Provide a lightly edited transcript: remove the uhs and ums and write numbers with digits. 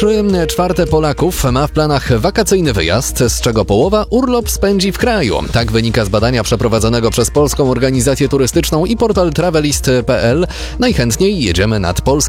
3/4 Polaków ma w planach wakacyjny wyjazd, z czego połowa urlop spędzi w kraju. Tak wynika z badania przeprowadzonego przez Polską Organizację Turystyczną i portal travelist.pl. Najchętniej jedziemy nad Polskę.